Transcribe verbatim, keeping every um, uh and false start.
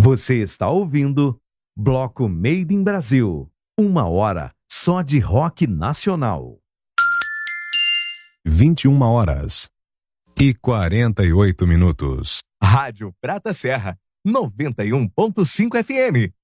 Você está ouvindo Bloco Made in Brasil. Uma hora só de rock nacional. vinte e uma horas e quarenta e oito minutos. Rádio Prata Serra, noventa e um ponto cinco F M.